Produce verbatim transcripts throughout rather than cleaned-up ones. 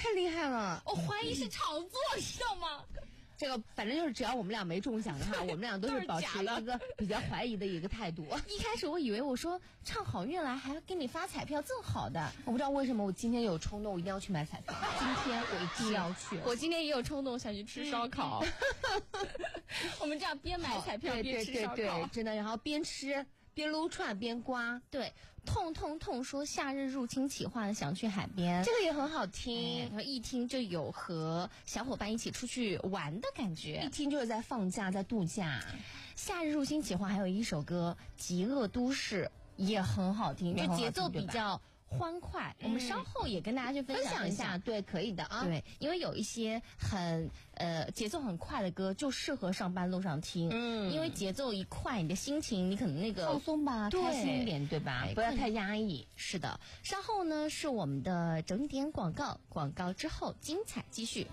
太厉害了！ 我怀疑是炒作，知道吗？ 这个反正就是只要我们俩没中奖的话，我们俩都是保持一个比较怀疑的一个态度。 一开始我以为我说唱好运来还要给你发彩票，这么好的， 我不知道为什么我今天有冲动，我一定要去买彩票。今天我一定要去。 我今天也有冲动想去吃烧烤。我们这样边买彩票边吃烧烤， 对对对对，真的，然后边吃。边撸串边刮， 对，痛痛痛说夏日入侵企划的想去海边， 这个也很好听， 然后一听就有和小伙伴一起出去玩的感觉， 一听就是在放假在度假。 夏日入侵企划还有一首歌《极恶都市》也很好听，就节奏比较欢快，我们稍后也跟大家去分享一下， 对，可以的啊。 对，因为有一些很呃节奏很快的歌，就适合上班路上听。嗯，因为节奏一快，你的心情你可能那个放松吧，开心一点，对吧？不要太压抑。 是的，稍后呢是我们的整点广告，广告之后精彩继续。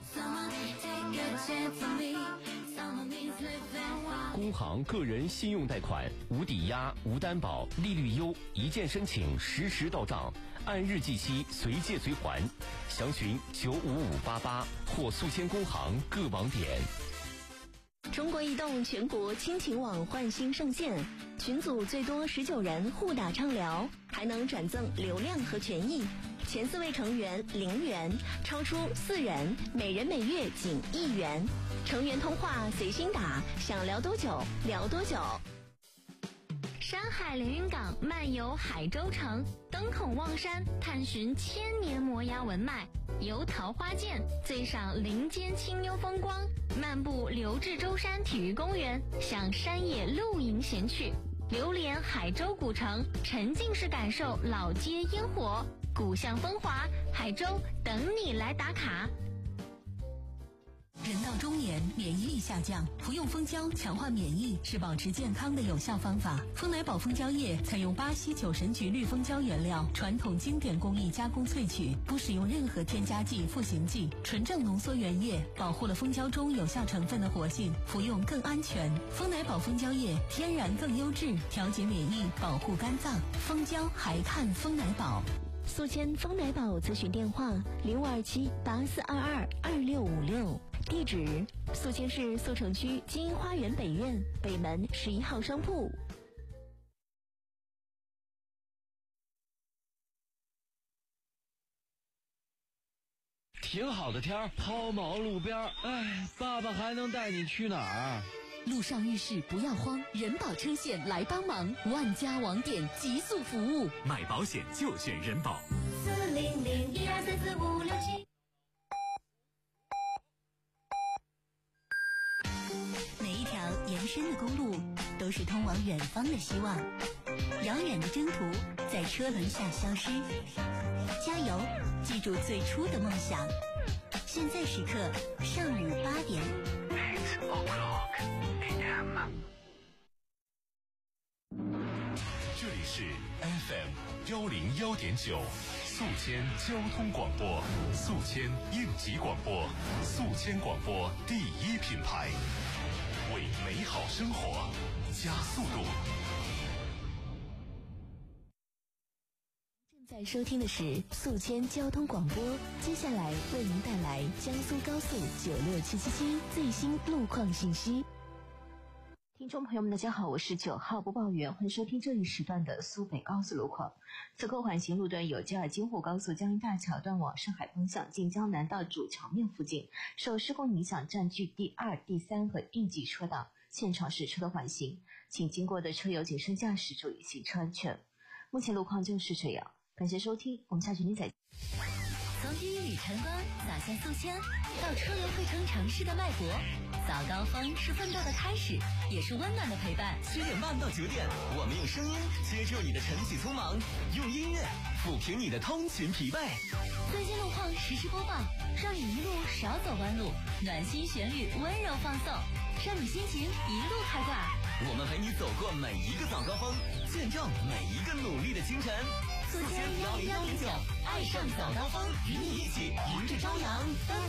工行个人信用贷款无抵押、无担保，利率优，一键申请，实时到账，按日计息，随借随还。详询九五五八八或宿迁工行各网点。 中国移动全国亲情网换新上线，群组最多十九人，互打畅聊，还能转赠流量和权益。前四位成员零元，超出四人每人每月仅一元。成员通话随心打，想聊多久聊多久。山海连云港漫游海州城，登孔望山，探寻千年摩崖文脉，游桃花涧，醉赏林间清幽风光，漫步流至舟山体育公园，享山野露营闲趣，流连海州古城，沉浸式感受老街烟火，古巷风华，海州等你来打卡。 人到中年，免疫力下降，服用蜂胶强化免疫是保持健康的有效方法。蜂奶宝蜂胶液采用巴西九神菊绿蜂胶原料，传统经典工艺加工萃取，不使用任何添加剂、赋形剂，纯正浓缩原液，保护了蜂胶中有效成分的活性，服用更安全。蜂奶宝蜂胶液天然更优质，调节免疫，保护肝脏。蜂胶还看蜂奶宝。 宿迁蜂奶宝咨询电话零五二七八四二二二六五六，地址宿迁市宿城区金鹰花园北院北门十一号商铺。 挺好的天儿，抛锚路边，哎，爸爸还能带你去哪儿？ 路上遇事不要慌，人保车险来帮忙，万家网点极速服务， 买保险就选人保。 四零零一二三四五六七。 每一条延伸的公路都是通往远方的希望，遥远的征途在车轮下消失。加油，记住最初的梦想。现在时刻上午八点。 Eight o'clock A M。这里是 F M 幺零幺点九，宿迁交通广播，宿迁应急广播，宿迁广播第一品牌，为美好生活加速度。 正在收听的是宿迁交通广播，接下来为您带来江苏高速九六七七七最新路况信息。 听众朋友们大家好，我是九号播报员，欢迎收听这一时段的苏北高速路况。此刻缓行路段有吉尔京沪高速江阴大桥段往上海方向晋江南道主桥面附近受施工影响占据第二、第三和应急车道，现场是车道缓行，请经过的车友谨慎驾驶，注意行车安全。目前路况就是这样，感谢收听，我们下期再见。 从第一缕晨光洒向宿迁，到车流汇成城市的脉搏，早高峰是奋斗的开始，也是温暖的陪伴。 七点半到九点，我们用声音接住你的晨起匆忙，用音乐抚平你的通勤疲惫。 最新路况实时播报，让你一路少走弯路，暖心旋律温柔放送，让你心情一路开挂。 我们陪你走过每一个早高峰，见证每一个努力的清晨。 宿迁幺零幺点九，爱上早高峰，与你一起迎着朝阳。